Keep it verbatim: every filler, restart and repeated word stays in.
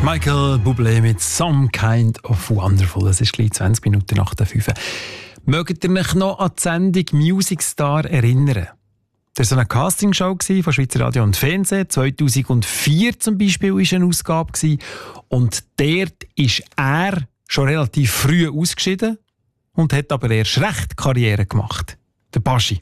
Michael Bublé mit «Some Kind of Wonderful». Es ist gleich zwanzig Minuten nach der fünf. Mögt ihr euch noch an die Sendung «Music Star» erinnern? Das war so eine Castingshow von Schweizer Radio und Fernsehen. zweitausendvier zum Beispiel war eine Ausgabe. Und dort ist er schon relativ früh ausgeschieden und hat aber erst recht Karriere gemacht. Der Baschi.